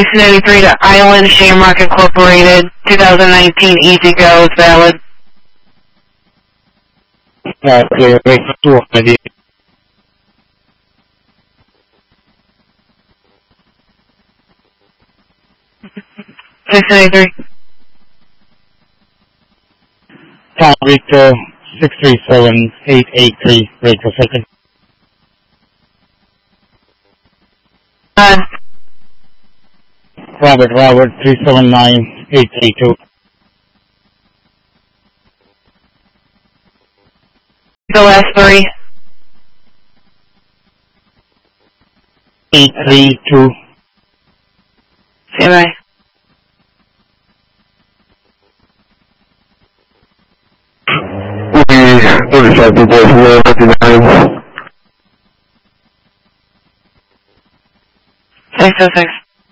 693 to Island Shamrock Incorporated, 2019 Easy Go is valid. Clear, wait for 2 already. Tom Victor 637883, wait for a second. Robert 379832. The last 3. 832. CMI. We 35 people here, 59. 606.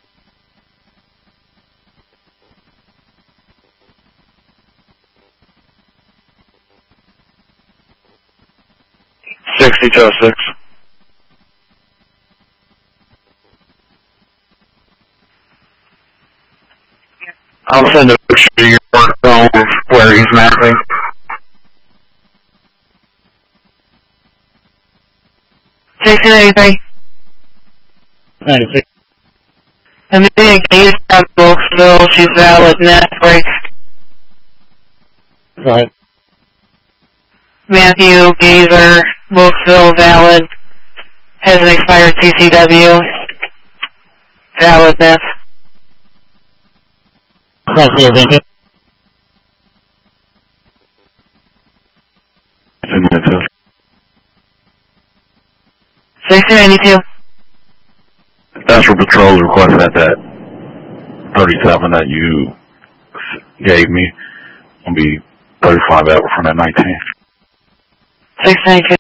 $60-06. I'll send a picture to your work phone of where he's mapping. 693. 96. Amelia Gaze from Wilkesville, she's valid. Next break. Go ahead. Matthew Gazer, Wilkesville, valid. Has an expired CCW. Valid, Next. Clear, thank you. 692. Special Patrol's request at that 37 that you gave me. I'll be 35 out from that 19. 692.